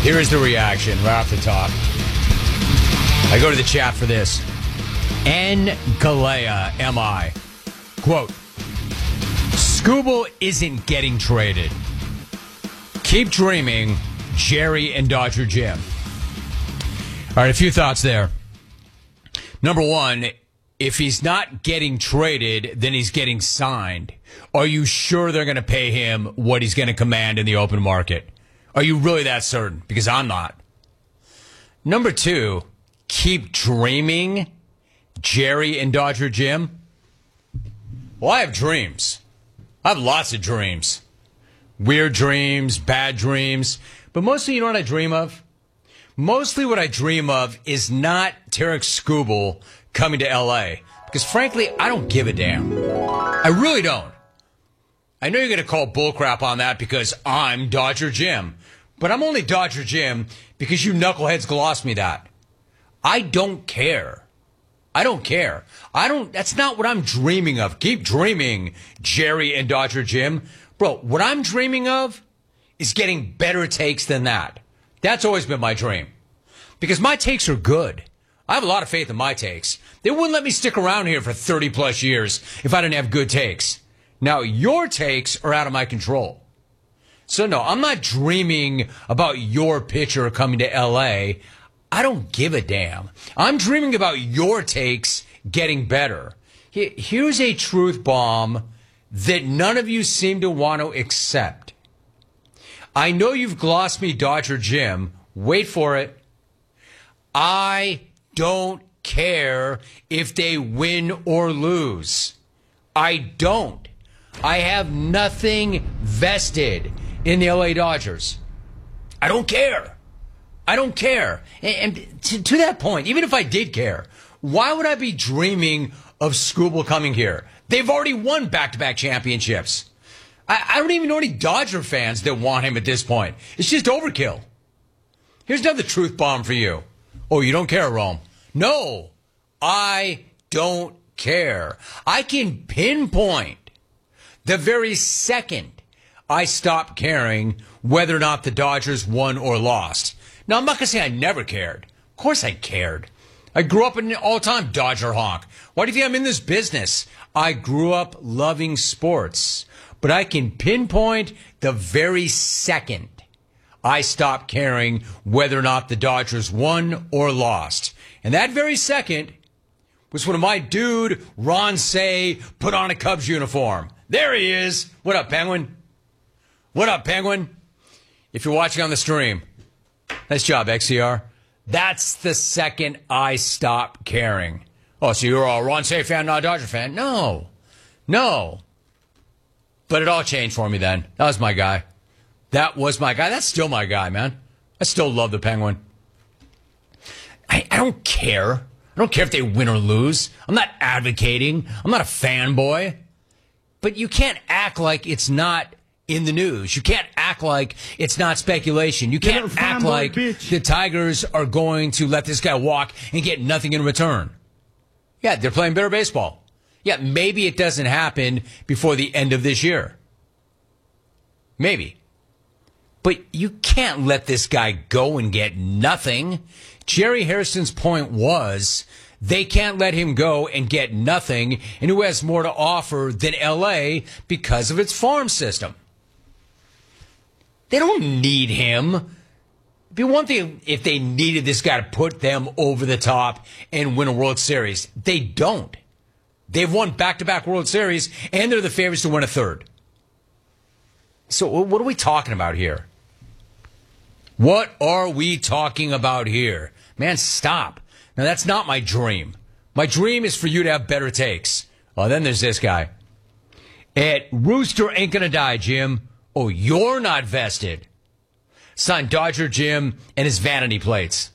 Here is the reaction right off the top. I go to the chat for this. N. Galea, M.I. Quote, Skubal isn't getting traded. Keep dreaming, Jerry and Dodger Jim. All right, a few thoughts there. Number one, if he's not getting traded, then he's getting signed. Are you sure they're going to pay him what he's going to command in the open market? Are you really that certain? Because I'm not. Number two, keep dreaming, Jerry and Dodger Jim. Well, I have dreams. I have lots of dreams. Weird dreams, bad dreams. But mostly, you know what I dream of? Mostly what I dream of is not Tarek Skubal coming to L.A. Because frankly, I don't give a damn. I really don't. I know you're going to call bullcrap on that because I'm Dodger Jim. But I'm only Dodger Jim because you knuckleheads glossed me that. I don't care. I don't care. That's not what I'm dreaming of. Keep dreaming, Jerry and Dodger Jim. Bro, what I'm dreaming of is getting better takes than that. That's always been my dream. Because my takes are good. I have a lot of faith in my takes. They wouldn't let me stick around here for 30 plus years if I didn't have good takes. Now, your takes are out of my control. So, no, I'm not dreaming about your pitcher coming to L.A. I don't give a damn. I'm dreaming about your takes getting better. Here's a truth bomb that none of you seem to want to accept. I know you've glossed me, Dodger Jim. Wait for it. I don't care if they win or lose. I don't. I have nothing vested in the LA Dodgers. I don't care. I don't care. And to that point, even if I did care, why would I be dreaming of Skubal coming here? They've already won back-to-back championships. I don't even know any Dodger fans that want him at this point. It's just overkill. Here's another truth bomb for you. Oh, you don't care, Rome? No, I don't care. I can pinpoint the very second I stopped caring whether or not the Dodgers won or lost. Now, I'm not going to say I never cared. Of course I cared. I grew up an all-time Dodger honk. Why do you think I'm in this business? I grew up loving sports. But I can pinpoint the very second I stopped caring whether or not the Dodgers won or lost. And that very second was when my dude, Ron Cey, put on a Cubs uniform. There he is. What up, Penguin? What up, Penguin? If you're watching on the stream, nice job, XCR. That's the second I stopped caring. Oh, so you're a Ron Cey fan, not a Dodger fan? No. But it all changed for me then. That was my guy. That was my guy. That's still my guy, man. I still love the Penguin. I don't care. I don't care if they win or lose. I'm not advocating. I'm not a fanboy. But you can't act like it's not in the news. You can't act like it's not speculation. You can't act like the Tigers are going to let this guy walk and get nothing in return. Yeah, they're playing better baseball. Yeah, maybe it doesn't happen before the end of this year. Maybe. But you can't let this guy go and get nothing. Jerry Hairston's point was they can't let him go and get nothing, and who has more to offer than L.A. because of its farm system. They don't need him. It'd be one thing if they needed this guy to put them over the top and win a World Series. They don't. They've won back-to-back World Series, and they're the favorites to win a third. So what are we talking about here? What are we talking about here? Man, stop. Now, that's not my dream. My dream is for you to have better takes. Oh, then there's this guy. At Rooster ain't gonna die, Jim. Oh, you're not vested. Son, Dodger Jim and his vanity plates.